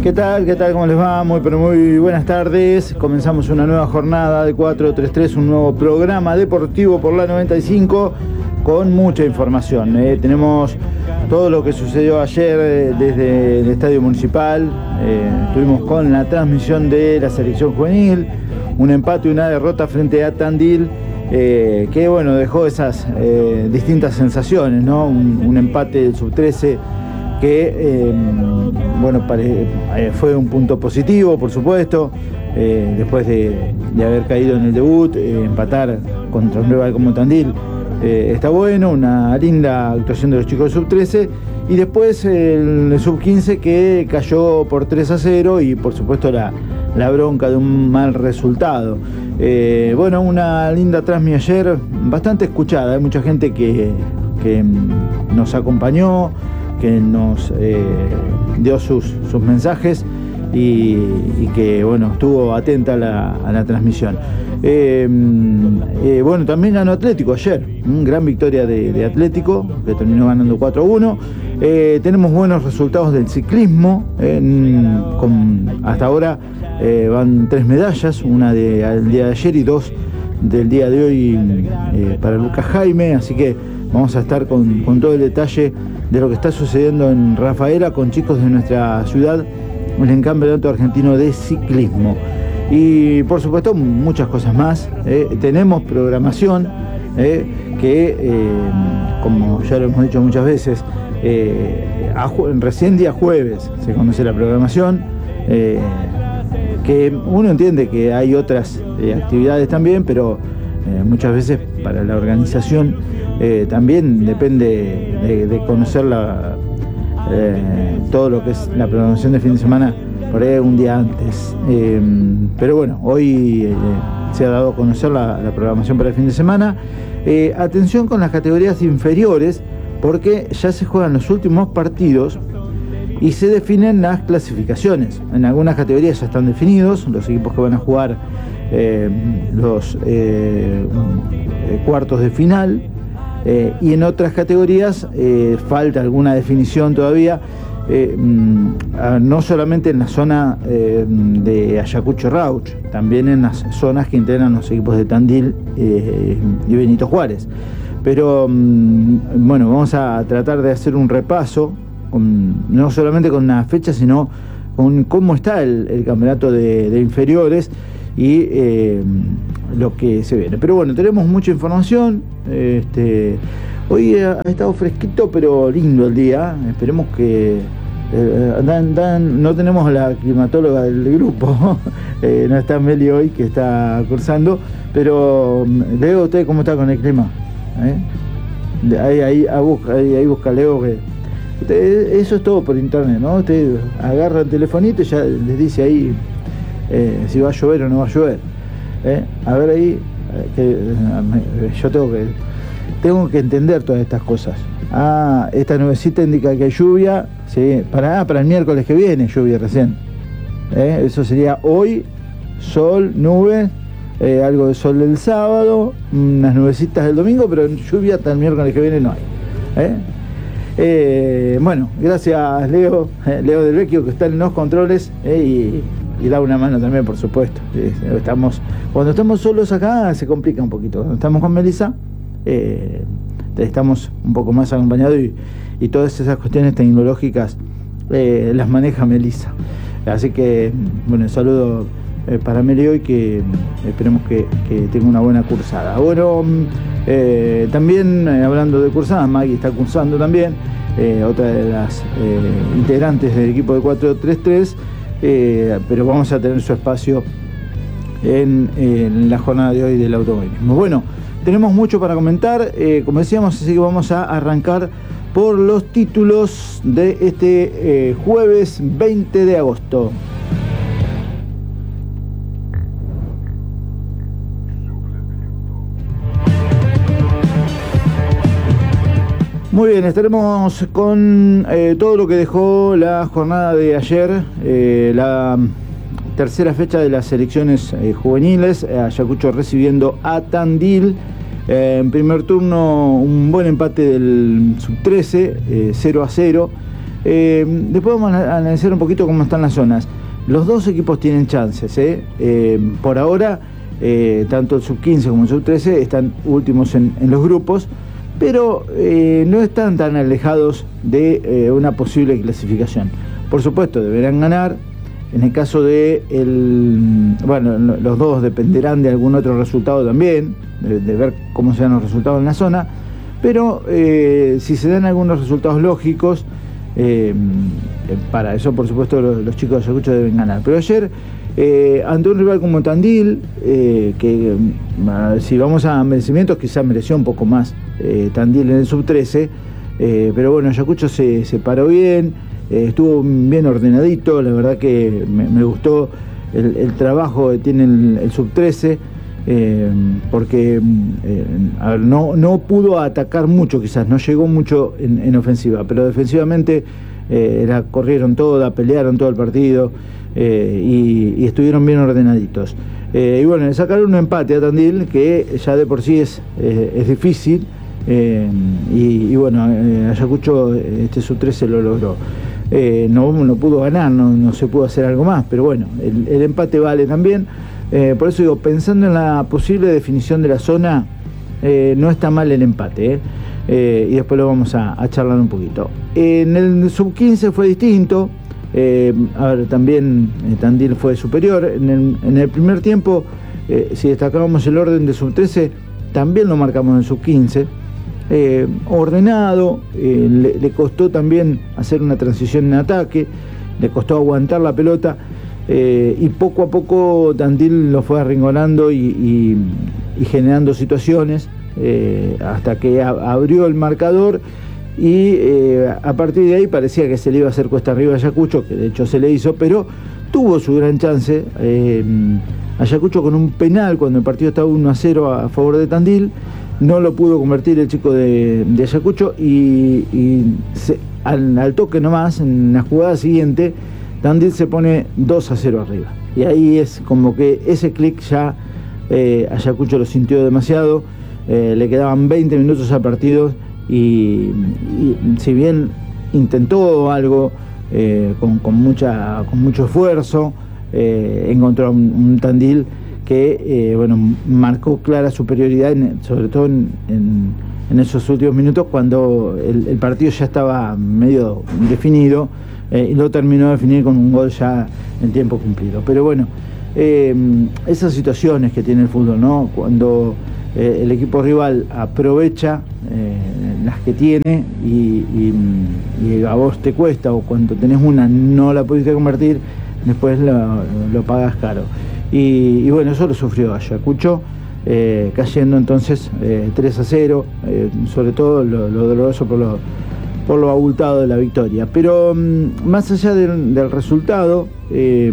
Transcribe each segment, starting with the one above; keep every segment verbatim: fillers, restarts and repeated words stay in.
¿Qué tal? ¿Qué tal? ¿Cómo les va? Muy, pero muy buenas tardes. Comenzamos una nueva jornada de cuatro tres tres, un nuevo programa deportivo por la noventa y cinco con mucha información. Eh, tenemos todo lo que sucedió ayer eh, desde el Estadio Municipal. Eh, estuvimos con la transmisión de la selección juvenil, un empate y una derrota frente a Tandil, eh, que bueno, dejó esas eh, distintas sensaciones, ¿no? Un, un empate del sub trece que eh, bueno, pare, eh, fue un punto positivo, por supuesto, eh, después de, de haber caído en el debut, eh, empatar contra un rival como Tandil eh, está bueno, una linda actuación de los chicos del sub trece, y después el, el sub quince que cayó por tres a cero y por supuesto la, la bronca de un mal resultado. Eh, bueno, una linda transmisión ayer, bastante escuchada, hay mucha gente que, que nos acompañó, que nos eh, dio sus, sus mensajes y, y que bueno, estuvo atenta a la, a la transmisión. Eh, eh, bueno, también ganó Atlético ayer, una gran victoria de, de Atlético, que terminó ganando cuatro a uno. Eh, tenemos buenos resultados del ciclismo, en, con, hasta ahora eh, van tres medallas, una del día de ayer y dos del día de hoy eh, para Lucas Jaime, así que vamos a estar con, con todo el detalle de lo que está sucediendo en Rafaela con chicos de nuestra ciudad en el Campeonato Argentino de Ciclismo. Y por supuesto muchas cosas más. Eh, tenemos programación eh, que, eh, como ya lo hemos dicho muchas veces, eh, a, recién día jueves se conoce la programación, eh, que uno entiende que hay otras eh, actividades también, pero eh, muchas veces para la organización Eh, también depende de, de conocer la, eh, todo lo que es la programación de fin de semana por ahí un día antes. Eh, pero bueno, hoy eh, se ha dado a conocer la, la programación para el fin de semana. Eh, atención con las categorías inferiores, porque ya se juegan los últimos partidos y se definen las clasificaciones. En algunas categorías ya están definidos los equipos que van a jugar eh, los eh, cuartos de final. Eh, y en otras categorías eh, falta alguna definición todavía, eh, no solamente en la zona eh, de Ayacucho Rauch, también en las zonas que integran los equipos de Tandil eh, y Benito Juárez. Pero bueno, vamos a tratar de hacer un repaso, con, no solamente con una fecha, sino con cómo está el, el campeonato de, de inferiores y eh, lo que se viene. Pero bueno, tenemos mucha información. Este, hoy ha estado fresquito pero lindo el día. Esperemos que eh, dan, dan, no tenemos a la climatóloga del grupo, eh, no está Meli hoy, que está cursando, pero Leo, ¿usted cómo está con el clima? ¿Eh? Ahí, ahí, ahí, busca, ahí, ahí busca Leo que usted, eso es todo por internet, ¿no? Usted agarra el telefonito y ya les dice ahí eh, si va a llover o no va a llover. ¿Eh? A ver ahí, que yo tengo que tengo que entender todas estas cosas. Ah, esta nubecita indica que hay lluvia, sí, para, ah, para el miércoles que viene lluvia recién. ¿Eh? Eso sería hoy, sol, nube, eh, algo de sol del sábado, unas nubecitas del domingo, pero lluvia hasta el miércoles que viene no hay. ¿Eh? Eh, bueno, gracias Leo, eh, Leo del Vecchio, que está en los controles, eh, y y da una mano también, por supuesto. Estamos, cuando estamos solos acá se complica un poquito. Cuando estamos con Melissa, eh, estamos un poco más acompañados y, y todas esas cuestiones tecnológicas eh, las maneja Melissa. Así que, bueno, un saludo eh, para Meli hoy, que esperemos que, que tenga una buena cursada. Bueno, eh, también eh, hablando de cursadas, Maggie está cursando también, eh, otra de las eh, integrantes del equipo de cuatro tres tres. Eh, pero vamos a tener su espacio en, en la jornada de hoy del automovilismo. Bueno, tenemos mucho para comentar, eh, como decíamos, así que vamos a arrancar por los títulos de este eh, jueves veinte de agosto. Muy bien, estaremos con eh, todo lo que dejó la jornada de ayer, eh, la tercera fecha de las selecciones eh, juveniles, Ayacucho recibiendo a Tandil. Eh, en primer turno un buen empate del sub trece, eh, cero a cero. Eh, después vamos a analizar un poquito cómo están las zonas. Los dos equipos tienen chances, ¿eh? Eh, por ahora, eh, tanto el sub quince como el sub trece están últimos en, en los grupos, pero eh, no están tan alejados de eh, una posible clasificación. Por supuesto, deberán ganar. En el caso de el, bueno, los dos dependerán de algún otro resultado también, de, de ver cómo se dan los resultados en la zona, pero eh, si se dan algunos resultados lógicos, eh, para eso por supuesto los, los chicos de Ayacucho deben ganar. Pero ayer, eh, ante un rival como Tandil, eh, que eh, si vamos a merecimientos quizás mereció un poco más eh, Tandil en el sub trece, eh, pero bueno, Ayacucho se, se paró bien. Eh, estuvo bien ordenadito, la verdad que me, me gustó el, el trabajo que tiene el, el sub trece, eh, porque eh, a ver, no, no pudo atacar mucho quizás, no llegó mucho en, en ofensiva, pero defensivamente eh, la corrieron toda, pelearon todo el partido eh, y, y estuvieron bien ordenaditos. Eh, y bueno, le sacaron un empate a Tandil, que ya de por sí es, eh, es difícil, eh, y, y bueno, eh, Ayacucho este sub trece lo logró. Eh, no, no pudo ganar, no, no se pudo hacer algo más, pero bueno, el, el empate vale también. Eh, por eso digo, pensando en la posible definición de la zona, eh, no está mal el empate, eh. Eh, y después lo vamos a, a charlar un poquito. En el sub quince fue distinto, eh, a ver, también eh, Tandil fue superior. En el, en el primer tiempo, eh, si destacábamos el orden de sub trece, también lo marcamos en el sub quince. Eh, ordenado, eh, le, le costó también hacer una transición en ataque, le costó aguantar la pelota, eh, y poco a poco Tandil lo fue arrinconando y, y, y generando situaciones, eh, hasta que a, abrió el marcador y eh, a partir de ahí parecía que se le iba a hacer cuesta arriba a Ayacucho, que de hecho se le hizo, pero tuvo su gran chance. eh, Ayacucho con un penal cuando el partido estaba uno a cero a favor de Tandil, no lo pudo convertir el chico de, de Ayacucho y, y se, al, al toque nomás, en la jugada siguiente, Tandil se pone dos a cero arriba. Y ahí es como que ese clic ya eh, Ayacucho lo sintió demasiado, eh, le quedaban veinte minutos al partido y, y si bien intentó algo eh, con, con, mucha, con mucho esfuerzo, eh, encontró un, un Tandil que eh, bueno, marcó clara superioridad, en, sobre todo en, en, en esos últimos minutos, cuando el, el partido ya estaba medio definido, eh, y lo terminó de definir con un gol ya en tiempo cumplido. Pero bueno, eh, esas situaciones que tiene el fútbol, ¿no? Cuando eh, el equipo rival aprovecha eh, las que tiene y, y, y a vos te cuesta, o cuando tenés una no la pudiste convertir, después lo, lo pagas caro. Y, y bueno, eso lo sufrió Ayacucho, eh, cayendo entonces eh, tres a cero, eh, sobre todo lo, lo doloroso por lo, por lo abultado de la victoria. Pero um, más allá del, del resultado, eh,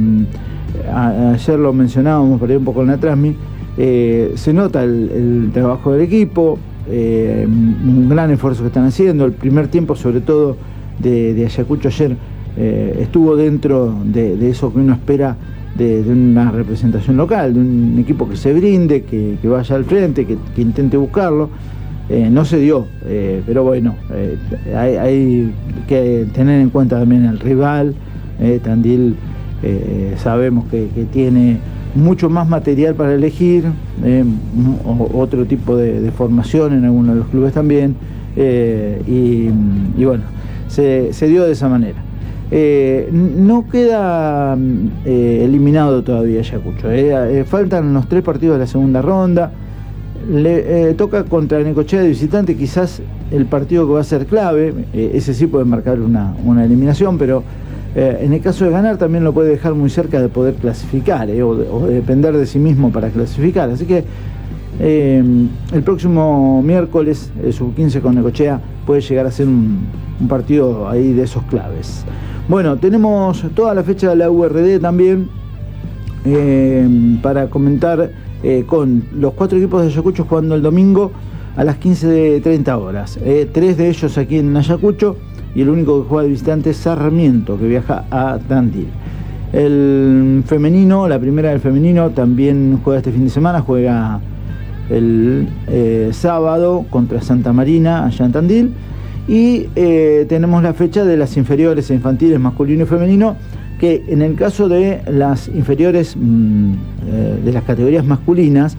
a, ayer lo mencionábamos por ahí un poco en la transmi, eh, se nota el, el trabajo del equipo, eh, un gran esfuerzo que están haciendo. El primer tiempo, sobre todo de, de Ayacucho ayer, eh, estuvo dentro de, de eso que uno espera De, de una representación local, de un equipo que se brinde, que, que vaya al frente, que, que intente buscarlo. Eh, no se dio, eh, pero bueno, eh, hay, hay que tener en cuenta también el rival. eh, Tandil eh, sabemos que, que tiene mucho más material para elegir, eh, o, otro tipo de, de formación en algunos de los clubes también, eh, y, y bueno, se, se dio de esa manera. Eh, no queda eh, eliminado todavía Ayacucho, eh. Eh, faltan los tres partidos de la segunda ronda. Le eh, toca contra Necochea de visitante, quizás el partido que va a ser clave. eh, ese sí puede marcar una, una eliminación, pero eh, en el caso de ganar también lo puede dejar muy cerca de poder clasificar, eh, o, de, o de depender de sí mismo para clasificar. Así que eh, el próximo miércoles el sub quince con Necochea puede llegar a ser un, un partido ahí de esos claves. Bueno, tenemos toda la fecha de la U R D también eh, para comentar, eh, con los cuatro equipos de Ayacucho jugando el domingo a las quince treinta horas. Eh, tres de ellos aquí en Ayacucho y el único que juega de visitante es Sarmiento, que viaja a Tandil. El femenino, la primera del femenino, también juega este fin de semana, juega el eh, sábado contra Santa Marina allá en Tandil. Y eh, tenemos la fecha de las inferiores e infantiles masculino y femenino, que en el caso de las inferiores mmm, eh, de las categorías masculinas,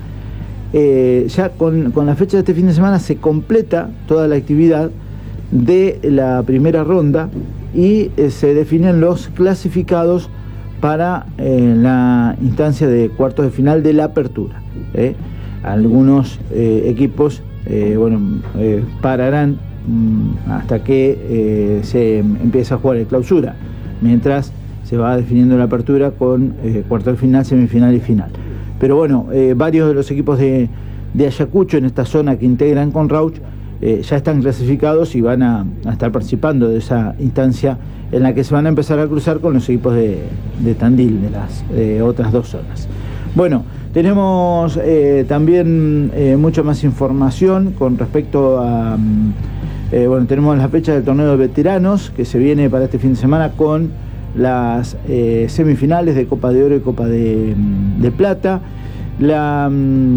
eh, ya con, con la fecha de este fin de semana se completa toda la actividad de la primera ronda y eh, se definen los clasificados para eh, la instancia de cuartos de final de la apertura. ¿eh? Algunos eh, equipos eh, bueno, eh, pararán mmm, hasta que eh, se empiece a jugar el clausura, mientras se va definiendo la apertura con eh, cuartos de final, semifinal y final. Pero bueno, eh, varios de los equipos de, de Ayacucho en esta zona que integran con Rauch eh, ya están clasificados y van a, a estar participando de esa instancia en la que se van a empezar a cruzar con los equipos de, de Tandil, de las eh, otras dos zonas. Bueno, tenemos eh, también eh, mucha más información con respecto a... Eh, bueno, tenemos la fecha del torneo de veteranos que se viene para este fin de semana con las eh, semifinales de Copa de Oro y Copa de, de Plata. La,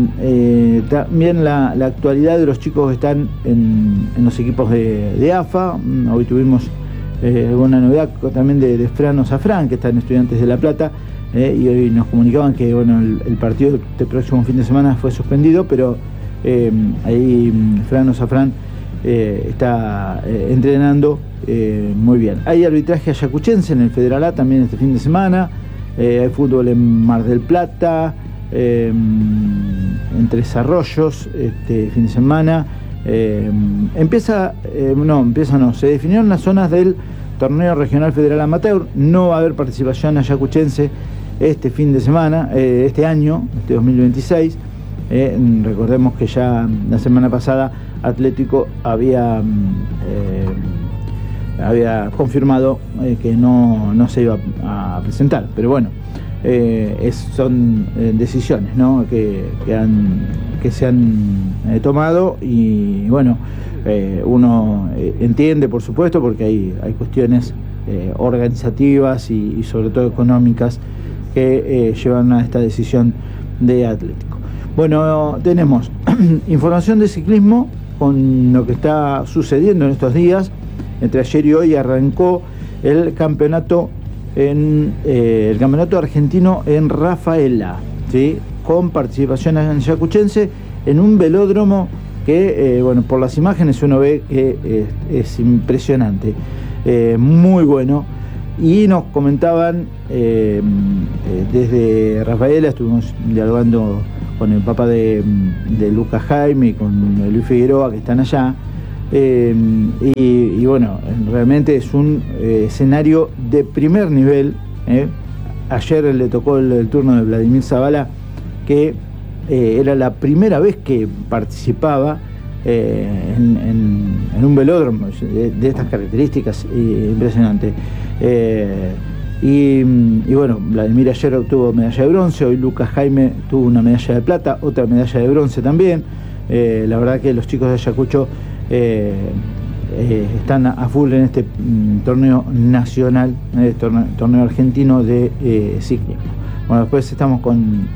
eh, también la, la actualidad de los chicos que están en, en los equipos de, de A F A. Hoy tuvimos eh, alguna novedad también de, de Frano Zafrán, que están Estudiantes de La Plata, eh, y hoy nos comunicaban que bueno, el, el partido del próximo fin de semana fue suspendido, pero eh, ahí Frano Zafrán eh, está eh, entrenando eh, muy bien. Hay arbitraje ayacuchense en el Federal A también este fin de semana, eh, hay fútbol en Mar del Plata, Eh, en Tres Arroyos este fin de semana. Eh, empieza, eh, no, empieza no, se definieron las zonas del torneo regional federal amateur. No va a haber participación ayacuchense este fin de semana, eh, este año, este dos mil veintiséis. Eh, recordemos que ya la semana pasada Atlético había, eh, había confirmado eh, que no, no se iba a presentar, pero bueno. Eh, es, son eh, decisiones, ¿no? que, que, han, que se han eh, tomado y bueno, eh, uno eh, entiende por supuesto porque hay, hay cuestiones eh, organizativas y, y sobre todo económicas que eh, llevan a esta decisión de Atlético. Bueno, tenemos información de ciclismo con lo que está sucediendo en estos días. Entre ayer y hoy arrancó el campeonato en eh, el campeonato argentino en Rafaela, ¿sí? Con participación ayacuchense en un velódromo que, eh, bueno, por las imágenes uno ve que eh, es impresionante, eh, muy bueno. Y nos comentaban eh, eh, desde Rafaela, estuvimos dialogando con el papá de, de Lucas Jaime y con Luis Figueroa, que están allá. Eh, y, y bueno, realmente es un eh, escenario de primer nivel. eh. Ayer le tocó el, el turno de Vladimir Zavala, que eh, era la primera vez que participaba eh, en, en, en un velódromo de, de estas características, eh, impresionante. Eh, y, y bueno, Vladimir ayer obtuvo medalla de bronce, hoy Lucas Jaime tuvo una medalla de plata, otra medalla de bronce también. Eh, la verdad que los chicos de Ayacucho Eh, eh, están a full en este mm, torneo nacional, eh, torneo, torneo argentino de eh, ciclismo. Bueno, después estamos con,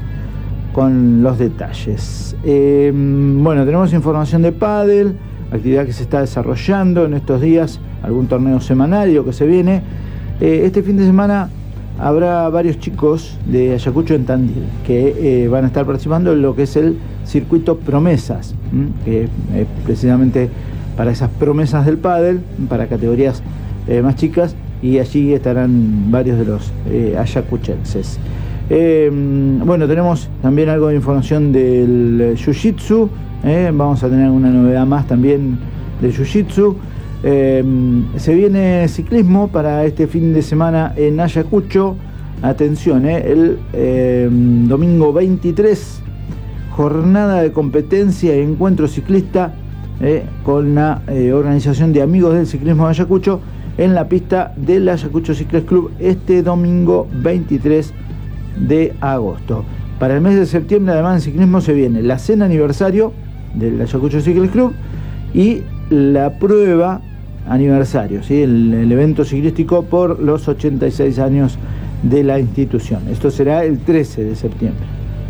con los detalles. Eh, bueno, tenemos información de pádel, actividad que se está desarrollando en estos días, algún torneo semanario que se viene. Eh, este fin de semana habrá varios chicos de Ayacucho en Tandil que eh, van a estar participando en lo que es el circuito Promesas, ¿m? que es precisamente para esas promesas del pádel, para categorías eh, más chicas, y allí estarán varios de los eh, ayacuchenses. Eh, bueno, tenemos también algo de información del Jiu-Jitsu, eh, vamos a tener una novedad más también del Jiu-Jitsu. Eh, se viene ciclismo para este fin de semana en Ayacucho. Atención, eh, el eh, domingo veintitrés, jornada de competencia y encuentro ciclista eh, con la eh, organización de Amigos del Ciclismo de Ayacucho en la pista del Ayacucho Cycles Club este domingo veintitrés de agosto. Para el mes de septiembre, además en ciclismo, se viene la cena aniversario del Ayacucho Cycles Club y la prueba aniversario, ¿sí? el, el evento ciclístico por los ochenta y seis años de la institución. Esto será el trece de septiembre.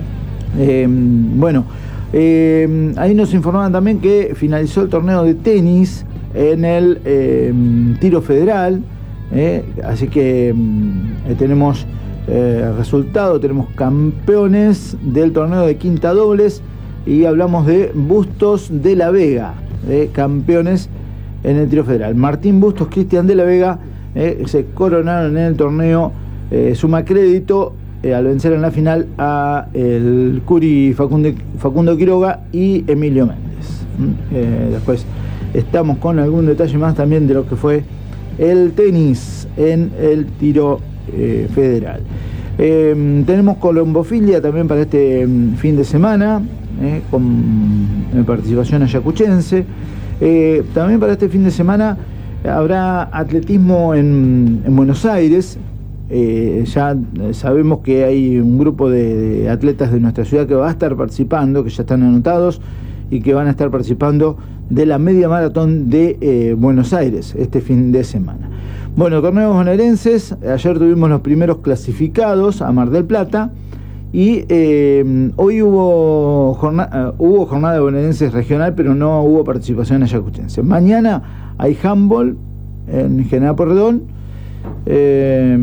Eh, bueno, eh, ahí nos informaban también que finalizó el torneo de tenis en el eh, tiro federal, eh, así que eh, tenemos eh, resultado, tenemos campeones del torneo de quinta dobles y hablamos de Bustos de la Vega, eh, campeones en el tiro federal. Martín Bustos, Cristian de la Vega eh, se coronaron en el torneo eh, suma crédito eh, al vencer en la final a el Curi Facundo, Facundo Quiroga y Emilio Méndez. ¿Mm? Eh, después estamos con algún detalle más también de lo que fue el tenis en el tiro eh, federal. Eh, tenemos colombofilia también para este fin de semana, eh, con eh, participación ayacuchense. Eh, también para este fin de semana habrá atletismo en, en Buenos Aires. Eh, ya sabemos que hay un grupo de, de atletas de nuestra ciudad que va a estar participando, que ya están anotados y que van a estar participando de la media maratón de eh, Buenos Aires este fin de semana. Bueno, torneos bonaerenses, ayer tuvimos los primeros clasificados a Mar del Plata y eh, hoy hubo jornada, uh, hubo jornada de bonaerenses regional, pero no hubo participación ayacuchense. Mañana hay handball en General Porredón eh,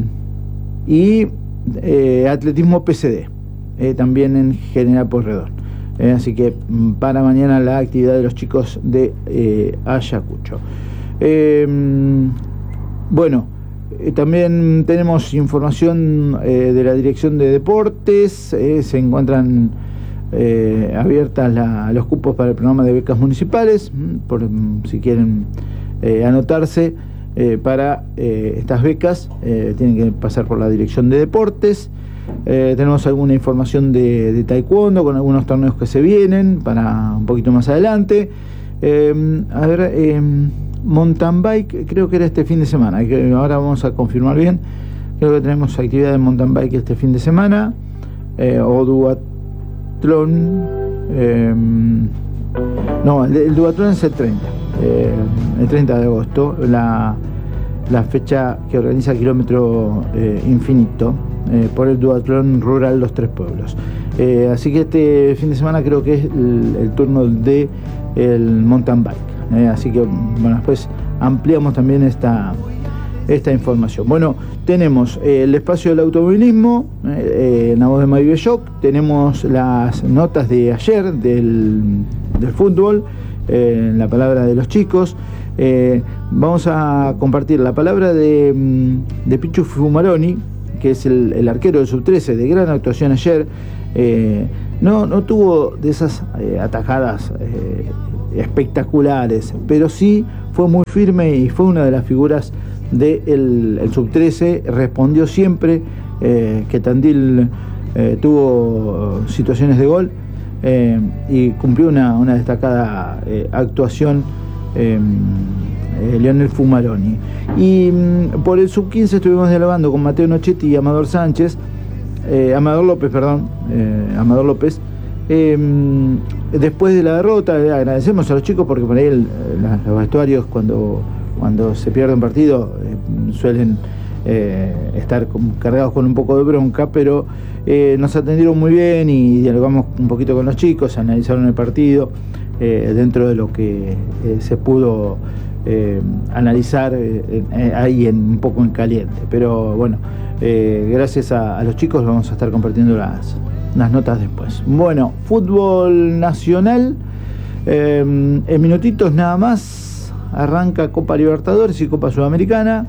y eh, atletismo P C D eh, también en General Porredón. Eh, así que para mañana la actividad de los chicos de eh, Ayacucho. Eh, bueno, eh, también tenemos información eh, de la Dirección de Deportes. Eh, se encuentran eh, abiertas la, los cupos para el programa de becas municipales, por si quieren eh, anotarse eh, para eh, estas becas, eh, tienen que pasar por la Dirección de Deportes. Eh, tenemos alguna información de, de taekwondo con algunos torneos que se vienen para un poquito más adelante. Eh, a ver, eh, mountain bike creo que era este fin de semana, que ahora vamos a confirmar bien. Creo que tenemos actividad de mountain bike este fin de semana, eh, o duatlón. Eh, no, el, el duatlón es el treinta, eh, el treinta de agosto, la, la fecha que organiza Kilómetro eh, Infinito. Eh, por el duatlón rural Los Tres Pueblos. Eh, así que este fin de semana creo que es el, el turno de el mountain bike. Eh, así que bueno, después ampliamos también esta, esta información. Bueno, tenemos eh, el espacio del automovilismo eh, en la voz de Mavi Belloc. Tenemos las notas de ayer del, del fútbol, eh, la palabra de los chicos. Eh, vamos a compartir la palabra de, de Pichu Fumaroni, que es el, el arquero del sub trece, de gran actuación ayer. Eh, no, no tuvo de esas eh, atajadas eh, espectaculares, pero sí fue muy firme y fue una de las figuras del el sub trece. Respondió siempre eh, que Tandil eh, tuvo situaciones de gol eh, y cumplió una, una destacada eh, actuación eh, eh, Leonel Fumaroni. Y mm, por el sub quince estuvimos dialogando con Mateo Nochetti y Amador Sánchez, eh, Amador López, perdón, eh, Amador López. Eh, después de la derrota, eh, agradecemos a los chicos porque por ahí el, la, los vestuarios cuando, cuando se pierde un partido eh, suelen eh, estar con, cargados con un poco de bronca, pero eh, nos atendieron muy bien y dialogamos un poquito con los chicos, analizaron el partido eh, dentro de lo que eh, se pudo eh, analizar eh, eh, ahí en, un poco en caliente. Pero bueno, eh, gracias a, a los chicos vamos a estar compartiendo las las notas después. Bueno, fútbol nacional, eh, en minutitos nada más arranca Copa Libertadores y Copa Sudamericana.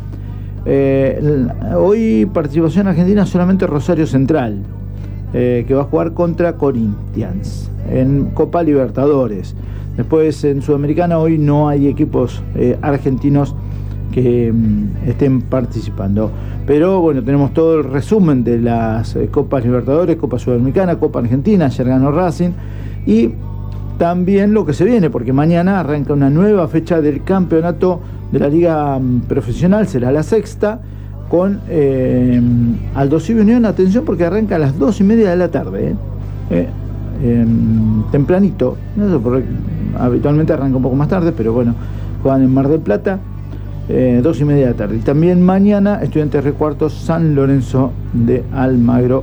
Eh, hoy participación argentina solamente Rosario Central, eh, que va a jugar contra Corinthians en Copa Libertadores. Después en Sudamericana hoy no hay equipos eh, argentinos que mm, estén participando, pero bueno, tenemos todo el resumen de las eh, Copas Libertadores, Copa Sudamericana, Copa Argentina, ayer ganó Racing, y también lo que se viene, porque mañana arranca una nueva fecha del campeonato de la Liga mm, Profesional, será la sexta, con eh, Aldosivi Unión. Atención porque arranca a las dos y media de la tarde, eh, eh, eh, tempranito, no sé, porque habitualmente arranca un poco más tarde, pero bueno, juegan en Mar del Plata. Eh, dos y media de la tarde. Y también mañana Estudiantes Recuartos San Lorenzo de Almagro,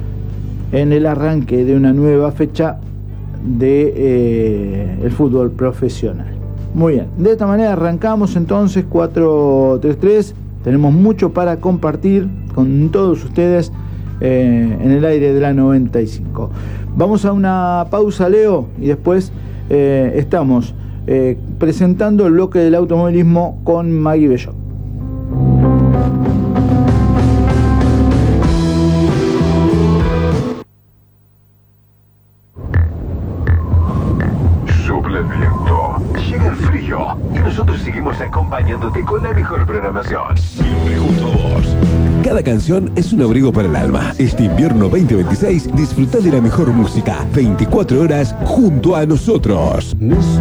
en el arranque de una nueva fecha de eh, el fútbol profesional. Muy bien, de esta manera arrancamos entonces cuatro tres tres. Tenemos mucho para compartir con todos ustedes eh, en el aire de la noventa y cinco. Vamos a una pausa, Leo, y después eh, estamos eh, presentando el bloque del automovilismo con Maggie Bellot. Sopla el viento, llega el frío y nosotros seguimos acompañándote con la mejor programación. Siempre junto a vos. Cada canción es un abrigo para el alma. Este invierno veinte veintiséis, disfruta de la mejor música. veinticuatro horas junto a nosotros.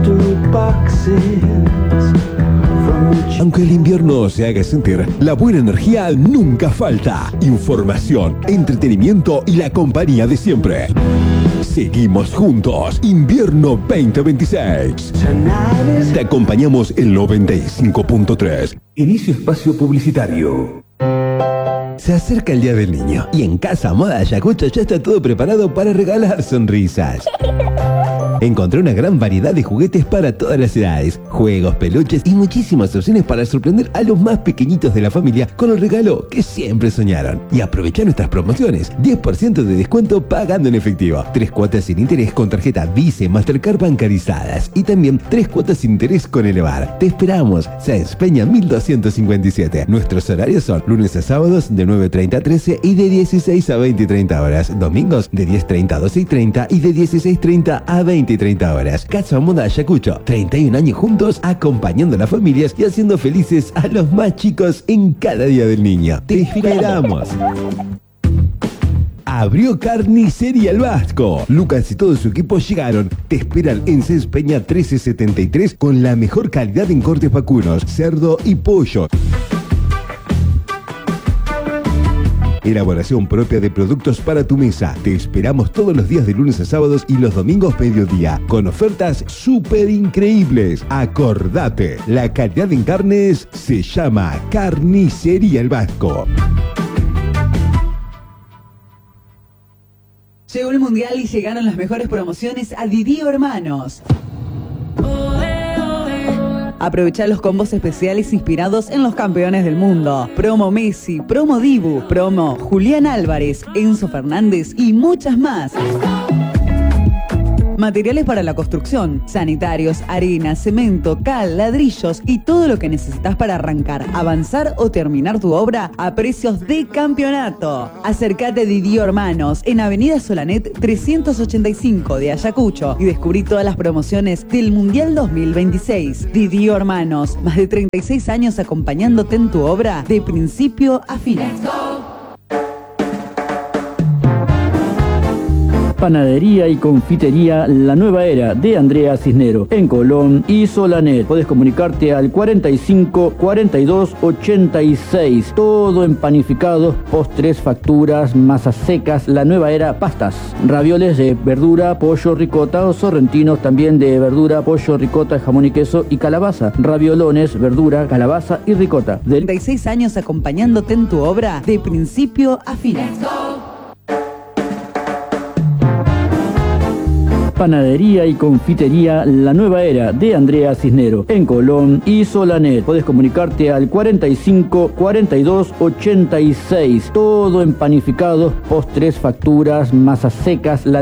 Aunque el invierno se haga sentir, la buena energía nunca falta. Información, entretenimiento y la compañía de siempre. Seguimos juntos. Invierno veinte veintiséis. Te acompañamos en noventa y cinco punto tres. Inicio espacio publicitario. Se acerca el Día del Niño y en Casa Moda Ayacucho ya está todo preparado para regalar sonrisas. Encontré una gran variedad de juguetes para todas las edades, juegos, peluches y muchísimas opciones para sorprender a los más pequeñitos de la familia con el regalo que siempre soñaron. Y aprovechá nuestras promociones, diez por ciento de descuento pagando en efectivo, tres cuotas sin interés con tarjeta Visa Mastercard bancarizadas y también tres cuotas sin interés con Elevar. Te esperamos, Sáenz Peña mil doscientos cincuenta y siete. Nuestros horarios son lunes a sábados de nueve treinta a trece y de dieciséis a veinte y treinta horas, domingos de diez treinta a doce y treinta y de dieciséis treinta a veinte y treinta horas. Casa Moda Ayacucho, treinta y un años juntos acompañando a las familias y haciendo felices a los más chicos en cada Día del Niño. Te esperamos. Abrió Carnicería El Vasco. Lucas y todo su equipo llegaron. Te esperan en Sáenz Peña trece setenta y tres con la mejor calidad en cortes vacunos, cerdo y pollo. Elaboración propia de productos para tu mesa. Te esperamos todos los días de lunes a sábados y los domingos mediodía, con ofertas súper increíbles. Acordate, la calidad en carnes se llama Carnicería El Vasco. Llegó el Mundial y llegaron las mejores promociones a Didío Hermanos. Aprovechá los combos especiales inspirados en los campeones del mundo. Promo Messi, promo Dibu, promo Julián Álvarez, Enzo Fernández y muchas más. Materiales para la construcción, sanitarios, arena, cemento, cal, ladrillos y todo lo que necesitas para arrancar, avanzar o terminar tu obra a precios de campeonato. Acércate a Didío Hermanos en Avenida Solanet trescientos ochenta y cinco de Ayacucho y descubrí todas las promociones del Mundial dos mil veintiséis. Didío Hermanos, más de treinta y seis años acompañándote en tu obra de principio a fin. Panadería y confitería La Nueva Era de Andrea Cisnero en Colón y Solanet. Podés comunicarte al cuarenta y cinco cuarenta y dos ochenta y seis. Todo en panificados, postres, facturas, masas secas. La Nueva Era, pastas, ravioles de verdura, pollo, ricota o sorrentinos también de verdura, pollo, ricota, jamón y queso y calabaza. Raviolones, verdura, calabaza y ricota. Del... treinta y seis años acompañándote en tu obra de principio a fin. Panadería y confitería La Nueva Era de Andrea Cisnero en Colón y Solanet. Podés comunicarte al cuarenta y cinco cuarenta y dos ochenta y seis. Todo en panificados, postres, facturas, masas secas. La